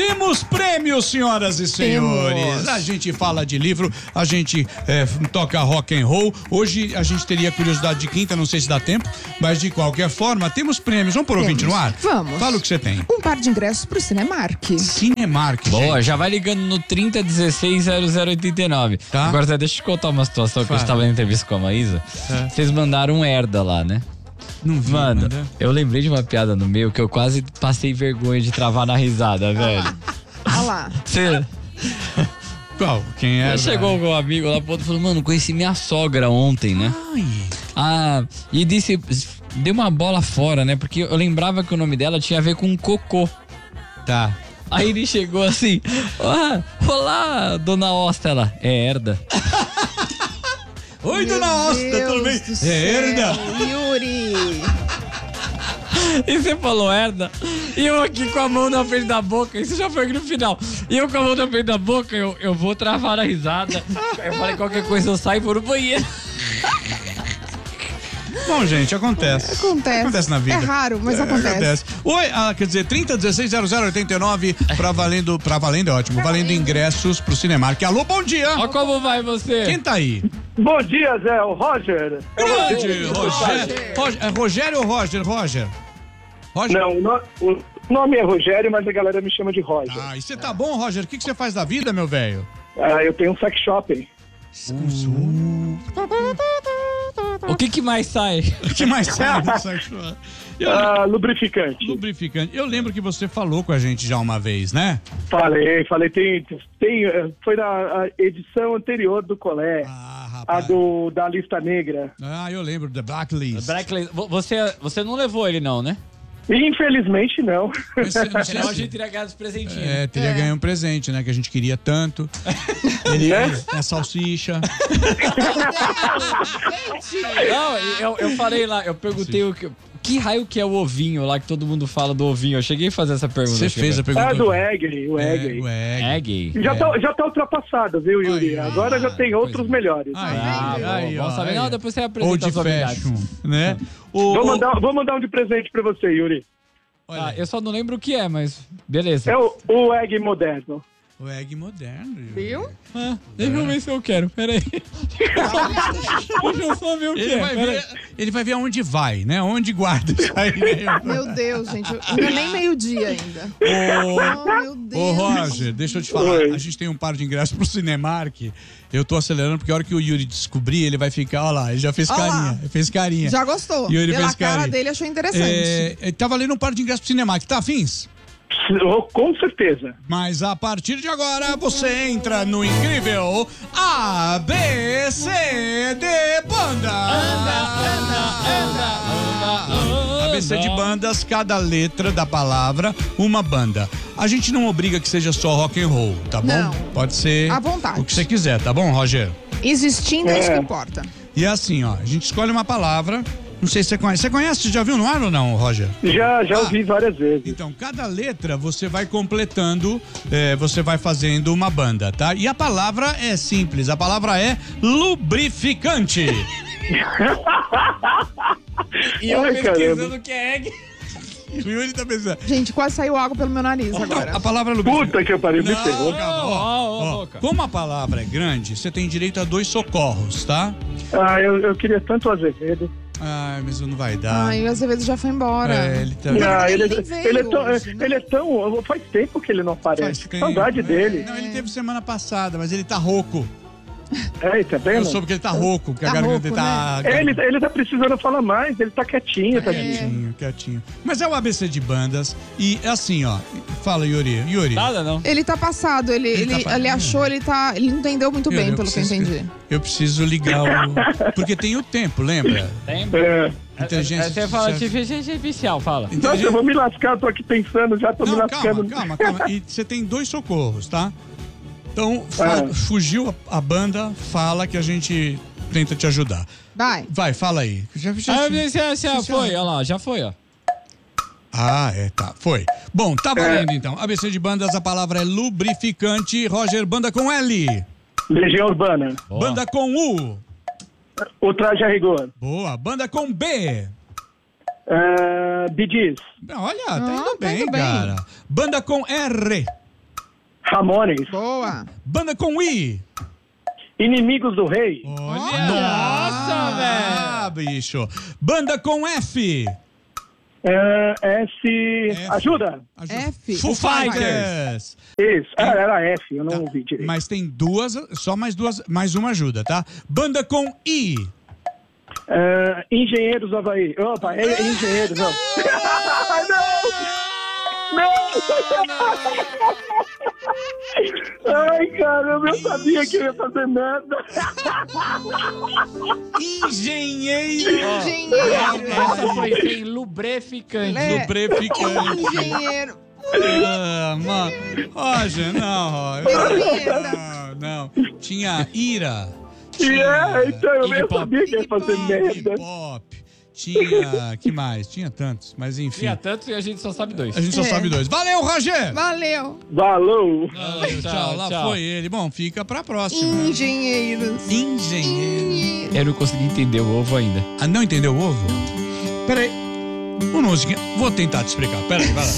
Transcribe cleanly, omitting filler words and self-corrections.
Temos prêmios, senhoras e senhores. A gente fala de livro, a gente toca rock and roll. Hoje a gente teria curiosidade de quinta, não sei se dá tempo, mas de qualquer forma, temos prêmios. Vamos pôr o ouvinte no ar? Vamos. Fala o que você tem. Um par de ingressos pro Cinemark. Cinemark, Boa, gente. já vai ligando no 30160089. Tá. Agora, Zé, deixa eu te contar uma situação que eu estava em entrevista com a Maísa. Vocês mandaram um herda lá, né? Não vi, Mano, manda. eu lembrei de uma piada no meio que eu quase passei vergonha de travar na risada, velho. Olha lá. Você Qual? Quem é? chegou com um amigo lá pro outro e falou, mano, conheci minha sogra ontem, né? Ai. Ah, e disse, deu uma bola fora, né? Porque eu lembrava que o nome dela tinha a ver com cocô. Tá. Aí ele chegou assim, olá, dona Osta, ela, é herda. Oi, dona Osta, tudo bem? Deus do céu, Herda. Yuri. E você falou herda, e eu aqui com a mão na frente da boca, isso já foi aqui no final. E eu com a mão na frente da boca, eu vou travar a risada. Eu falei, qualquer coisa eu saio e vou no banheiro. Bom, gente, acontece. Acontece na vida. É raro, mas acontece. Oi, quer dizer, 30160089 pra valendo é ótimo. Valendo ingressos pro Cinemark. Alô, bom dia. Ó como vai você. Quem tá aí? Bom dia, Zé. O Roger. Grande, Rogério. É Rogério ou Roger? Roger? Não, o nome é Rogério, mas a galera me chama de Roger. Ah, e você tá bom, Roger? O que você faz da vida, meu velho? Eu tenho um sex shopping. O que mais sai? O que mais sai do sexo? Lubrificante. Lubrificante. Eu lembro que você falou com a gente já uma vez, né? Falei, foi na edição anterior do Colé, Ah, a rapaz. da lista negra. Ah, eu lembro da Blacklist. Blacklist. Você não levou ele não, né? Infelizmente, não. Senão a gente teria ganhado os presentinhos. Teria ganho um presente, né? Que a gente queria tanto. Ele é salsicha. Não, eu falei lá, eu perguntei que raio que é o ovinho lá, que todo mundo fala do ovinho. Eu cheguei a fazer essa pergunta. Você fez a pergunta. Do Egg, o O Egg. Egg. É gay. Já tá ultrapassado, viu, Yuri? Ai, Agora já tem outros melhores. Vamos saber. Não, depois você apresenta Old as novidades. fashion, né? Vou mandar um de presente pra você, Yuri. Ah, eu só não lembro o que é, mas beleza. É o Egg moderno. O Egg moderno. Viu? Deixa eu ver se eu quero, peraí. Deixa eu só ver o que Ele vai ver aonde vai, né? Onde guarda isso aí, né? Meu Deus, gente. Não é nem meio-dia ainda. Oh, meu Deus. Ô, Roger, deixa eu te falar. Oi. A gente tem um par de ingressos pro Cinemark. Eu tô acelerando porque a hora que o Yuri descobrir, ele vai ficar, ó lá, ele já fez Ó lá. carinha. Ele fez carinha. Já gostou. Yuri Pela fez cara carinha. dele, achou interessante. Tá valendo um par de ingressos pro Cinemark. Tá afins? Com certeza. Mas a partir de agora, você entra no incrível ABCD Banda. ABC de bandas, cada letra da palavra, uma banda. A gente não obriga que seja só rock and roll, tá bom? Não. Pode ser À vontade. o que você quiser, tá bom, Roger? Existindo é isso que importa. E é assim, ó, a gente escolhe uma palavra. Não sei se você conhece. Você conhece? Já viu no ar ou não, Roger? Já ouvi várias vezes. Então, cada letra você vai completando, você vai fazendo uma banda, tá? E a palavra é simples, a palavra é lubrificante. E eu Ai, pesquisando o que é egg. O Yuri tá pensando. Gente, quase saiu água pelo meu nariz agora. A palavra é lubrificante. Puta que pariu, me Não, ferrou. calma, Ó, boca. como a palavra é grande, você tem direito a 2 socorros, tá? Eu queria tanto o Azevedo. Ai, mas não vai dar. Ai, o Azevedo já foi embora. Ele tá... Ele veio é tão. Faz tempo que ele não Faz aparece. tempo. Saudade dele. Não, ele teve semana passada, mas ele tá rouco. Tá vendo? Eu soube que ele tá rouco, que a Tá garganta rouco, tá... Ele tá precisando falar mais, ele tá quietinho, tadinho. Quietinho. Mas é o ABC de bandas e assim, ó. Fala, Yuri. Yuri. Nada não. Ele tá passado, ele achou, ele não entendeu muito bem, pelo que eu entendi. Eu preciso ligar o... Porque tem o tempo, lembra? Tem? Inteligência Você fala artificial. inteligência artificial, fala. Nossa, eu vou me lascar, tô aqui pensando, já tô me Não, lascando. calma. E você tem 2 socorros, tá? Então, fugiu a banda, fala que a gente tenta te ajudar. Vai. Fala aí. Já Foi, olha lá, já foi, ó. Tá. Foi. Bom, tá valendo então. ABC de bandas, a palavra é lubrificante. Roger, banda com L. Legião Urbana. Boa. Banda com U. O Traje a Rigor. Boa. Banda com B. Bee Gees. Olha, tá indo tá bem, indo bem. cara. Banda com R. Ramones. Boa. Banda com I. Inimigos do Rei. Olha! Nossa, velho! Bicho. Banda com F. Ajuda. F. Foo Fighters. Isso. Era F, eu não ouvi direito. Mas tem duas, só mais duas, mais uma ajuda, tá? Banda com I. Engenheiros do Havaí. Opa, Engenheiros, não. Ai, caramba, eu sabia que eu ia fazer merda. Engenheiro. Essa foi sem lubrificante. Lubrificante. Engenheiro. Mano. Roger, não. Não. Tinha ira. Então eu nem sabia que ia fazer merda. Pop. Tinha. Que mais? Tinha tantos, mas enfim. Tinha tantos e a gente só sabe 2. A gente só sabe 2. Valeu, Roger! Valeu. Valeu. Tchau, lá foi ele. Bom, fica pra próxima. Engenheiros. Engenheiro. Eu não consegui entender o ovo ainda. Ah, não entendeu o ovo? Peraí. Uma música. Vou tentar te explicar. Peraí, vai lá.